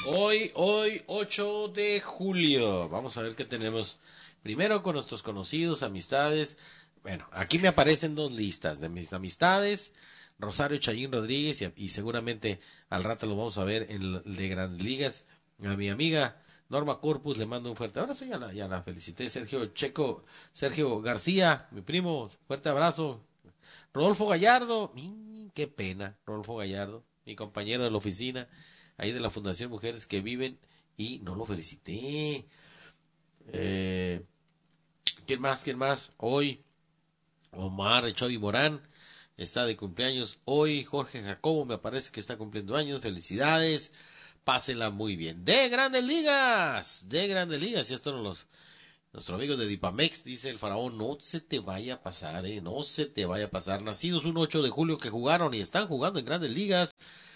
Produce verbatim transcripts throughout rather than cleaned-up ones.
Hoy, hoy, ocho de julio. Vamos a ver qué tenemos. Primero con nuestros conocidos, amistades. Bueno, aquí me aparecen dos listas de mis amistades. Rosario Chayín Rodríguez y, y seguramente al rato lo vamos a ver en el de Grandes Ligas. A mi amiga Norma Corpus le mando un fuerte abrazo. Ya la, ya la felicité. Sergio Checo, Sergio García, mi primo, fuerte abrazo. Rodolfo Gallardo, mm, qué pena, Rodolfo Gallardo, mi compañero de la oficina, ahí de la Fundación Mujeres que Viven, y no lo felicité. Eh, ¿Quién más? ¿Quién más? Hoy, Omar Echavi Morán está de cumpleaños. Hoy, Jorge Jacobo me parece que está cumpliendo años. Felicidades, pásenla muy bien. De Grandes Ligas, de Grandes Ligas, y esto no los... Nuestro amigo de Dipamex, dice el faraón, no se te vaya a pasar, eh, no se te vaya a pasar. Nacidos un ocho de julio que jugaron y están jugando en Grandes Ligas.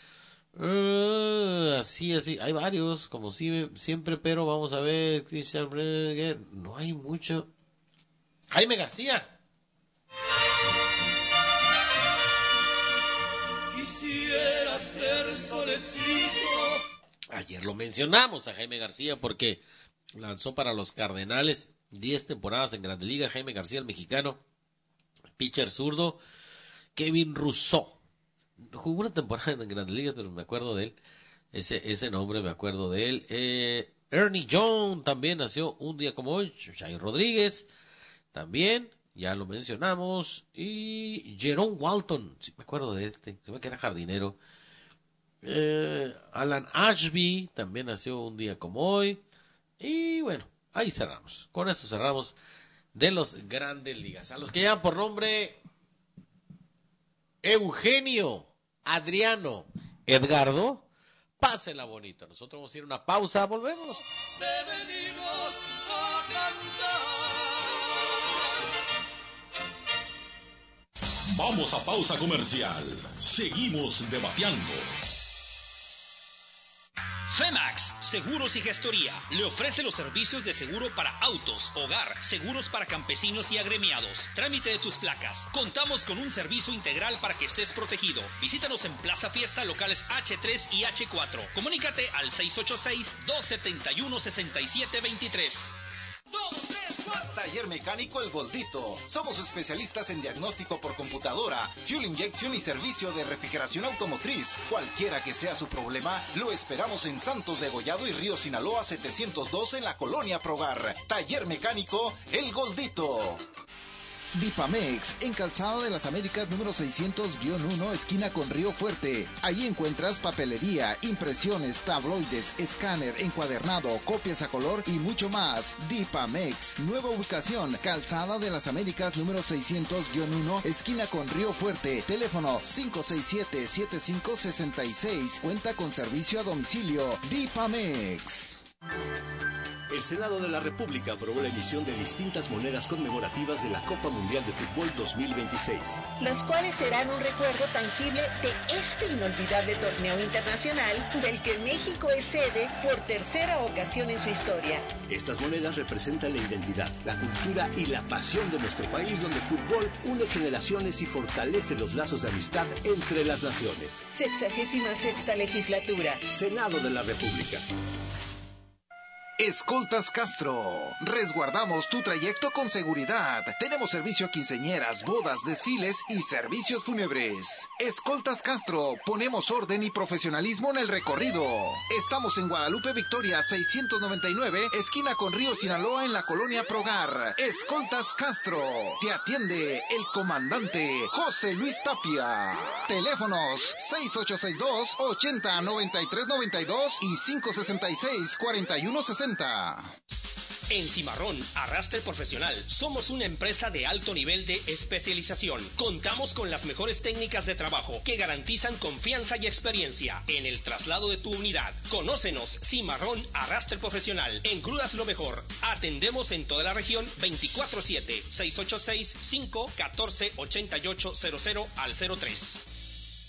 Uh, así, así, hay varios, como si, siempre, pero vamos a ver, Christian Breger, no hay mucho. Jaime García. Quisiera ser solecito. Ayer lo mencionamos a Jaime García porque lanzó para los Cardenales diez temporadas en Grandes Ligas. Jaime García, el mexicano, pitcher zurdo. Kevin Rousseau jugó una temporada en Grandes Ligas, pero me acuerdo de él. Ese, ese nombre me acuerdo de él. Eh, Ernie Jones también nació un día como hoy. Chay Rodríguez también, ya lo mencionamos. Y Jerome Walton, sí me acuerdo de este, se ve que era jardinero. Eh, Alan Ashby también nació un día como hoy. Y bueno, ahí cerramos. Con eso cerramos de los Grandes Ligas. A los que llaman por nombre Eugenio, Adriano, Edgardo, pásenla bonito. Nosotros vamos a ir a una pausa, volvemos. Te venimos a cantar. Vamos a pausa comercial. Seguimos debatiendo. Femax Seguros y Gestoría le ofrece los servicios de seguro para autos, hogar, seguros para campesinos y agremiados, trámite de tus placas. Contamos con un servicio integral para que estés protegido. Visítanos en Plaza Fiesta, locales hache tres y hache cuatro. Comunícate al seis ocho seis, dos siete uno, seis siete dos tres. Taller Mecánico El Goldito. Somos especialistas en diagnóstico por computadora, fuel inyección y servicio de refrigeración automotriz. Cualquiera que sea su problema, lo esperamos en Santos de Gollado y Río Sinaloa setecientos dos en la Colonia Progar. Taller Mecánico El Goldito. Dipamex, en Calzada de las Américas número seiscientos uno, esquina con Río Fuerte. Allí encuentras papelería, impresiones, tabloides, escáner, encuadernado, copias a color y mucho más. Dipamex, nueva ubicación, Calzada de las Américas número seiscientos uno, esquina con Río Fuerte. Teléfono cinco seis siete, siete cinco seis seis. Cuenta con servicio a domicilio. Dipamex. El Senado de la República aprobó la emisión de distintas monedas conmemorativas de la Copa Mundial de Fútbol dos mil veintiséis. Las cuales serán un recuerdo tangible de este inolvidable torneo internacional del que México es sede por tercera ocasión en su historia. Estas monedas representan la identidad, la cultura y la pasión de nuestro país, donde el fútbol une generaciones y fortalece los lazos de amistad entre las naciones. Sexagésima sexta legislatura. Senado de la República. Escoltas Castro. Resguardamos tu trayecto con seguridad. Tenemos servicio a quinceañeras, bodas, desfiles y servicios fúnebres. Escoltas Castro. Ponemos orden y profesionalismo en el recorrido. Estamos en Guadalupe Victoria seiscientos noventa y nueve, esquina con Río Sinaloa en la Colonia Progar. Escoltas Castro. Te atiende el comandante José Luis Tapia. Teléfonos seis ocho seis dos, ochenta, noventa y tres noventa y dos y cinco sesenta y seis, cuarenta y uno sesenta. En Cimarrón Arrastre Profesional somos una empresa de alto nivel de especialización. Contamos con las mejores técnicas de trabajo que garantizan confianza y experiencia en el traslado de tu unidad. Conócenos, Cimarrón Arrastre Profesional. En Grúas Lo Mejor. Atendemos en toda la región veinticuatro siete, seis ocho seis, cinco uno cuatro, ocho ocho cero cero al cero tres.